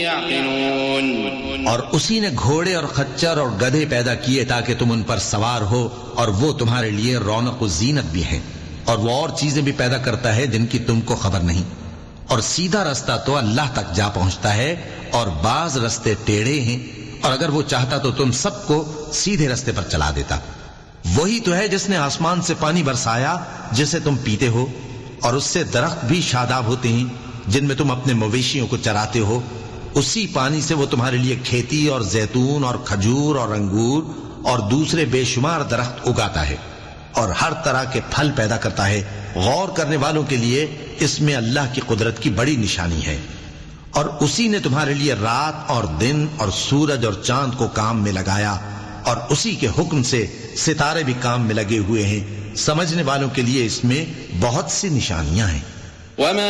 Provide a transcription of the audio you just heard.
और उसी ने घोड़े और खच्चर और गधे पैदा किए ताकि तुम उन पर सवार हो, और वो तुम्हारे लिए रौनक व जीनत भी है। और वो और चीजें भी पैदा करता है जिनकी तुमको खबर नहीं। और सीधा रास्ता तो अल्लाह तक जा पहुंचता है, और बाज रास्ते टेढ़े हैं, और अगर वो चाहता तो तुम सबको सीधे रास्ते पर चला देता। वही तो है जिसने आसमान से पानी बरसाया जिसे तुम पीते हो, और उससे दरख्त भी शादाब होते हैं जिनमें तुम अपने मवेशियों को चराते हो। उसी पानी से वो तुम्हारे लिए खेती और जैतून और खजूर और अंगूर और दूसरे बेशुमार दरख्त उगाता है, और हर तरह के फल पैदा करता है। गौर करने वालों के लिए इसमें अल्लाह की कुदरत की बड़ी निशानी है। और उसी ने तुम्हारे लिए रात और दिन और सूरज और चांद को काम में लगाया, और उसी के हुक्म से सितारे भी काम में लगे हुए हैं। समझने वालों के लिए इसमें बहुत सी निशानियां हैं।